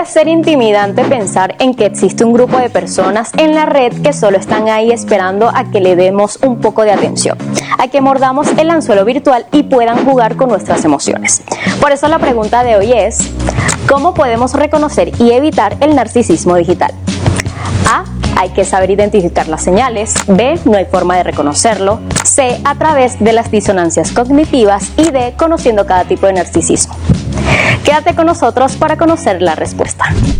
Puede ser intimidante pensar en que existe un grupo de personas en la red que solo están ahí esperando a que le demos un poco de atención, a que mordamos el anzuelo virtual y puedan jugar con nuestras emociones. Por eso la pregunta de hoy es, ¿cómo podemos reconocer y evitar el narcisismo digital? A. Hay que saber identificar las señales. B. No hay forma de reconocerlo. C. A través de las disonancias cognitivas. Y D. Conociendo cada tipo de narcisismo. Quédate con nosotros para conocer la respuesta.